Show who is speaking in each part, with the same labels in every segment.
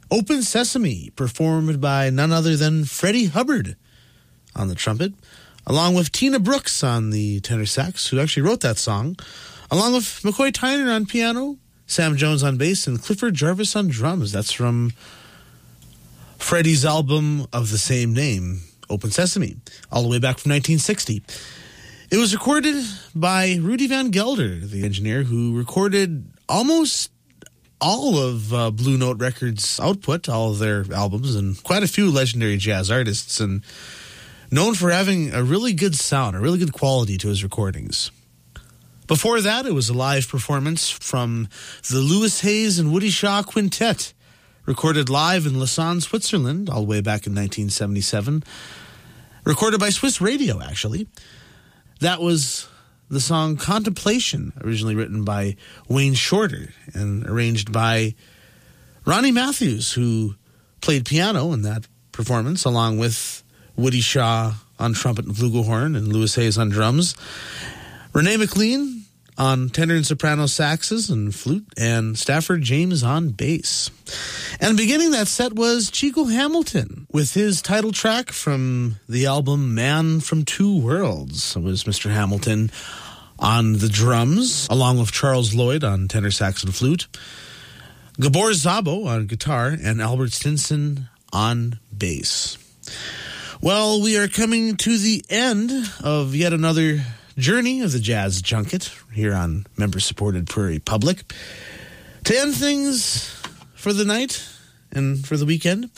Speaker 1: Open Sesame, performed by none other than Freddie Hubbard on the trumpet, along with Tina Brooks on the tenor sax, who actually wrote that song, along with McCoy Tyner on piano, Sam Jones on bass, and Clifford Jarvis on drums. That's from Freddie's album of the same name, Open Sesame, all the way back from 1960. It was recorded by Rudy Van Gelder, the engineer, who recorded almost all of Blue Note Records' output, all of their albums, and quite a few legendary jazz artists, and known for having a really good sound, a really good quality to his recordings. Before that, it was a live performance from the Louis Hayes and Woody Shaw Quintet, recorded live in Lausanne, Switzerland, all the way back in 1977. Recorded by Swiss Radio, actually. That was the song Contemplation, originally written by Wayne Shorter and arranged by Ronnie Matthews, who played piano in that performance, along with Woody Shaw on trumpet and flugelhorn and Louis Hayes on drums. Renee McLean on tenor and soprano saxes and flute, and Stafford James on bass. And beginning that set was Chico Hamilton with his title track from the album Man from Two Worlds. It was Mr. Hamilton on the drums, along with Charles Lloyd on tenor sax and flute, Gabor Szabo on guitar, and Albert Stinson on bass. Well, we are coming to the end of yet another journey of the Jazz Junket here on member-supported Prairie Public. To end things for the night and for the weekend,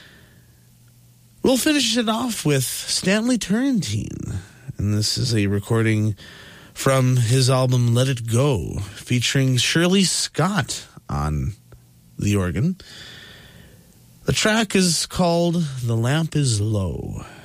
Speaker 1: we'll finish it off with Stanley Turrentine. And this is a recording from his album Let It Go, featuring Shirley Scott on the organ. The track is called The Lamp is Low.